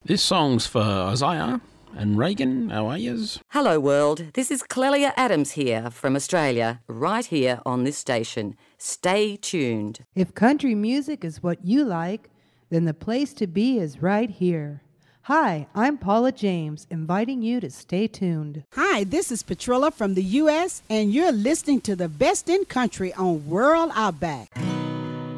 This song's for Isaiah and Reagan. How are yous? Hello world, this is Clelia Adams here from Australia, right here on this station. Stay tuned. If country music is what you like, then the place to be is right here. Hi, I'm Paula James, inviting you to stay tuned. Hi, this is Petrilla from the U.S., and you're listening to the best in country on World Outback.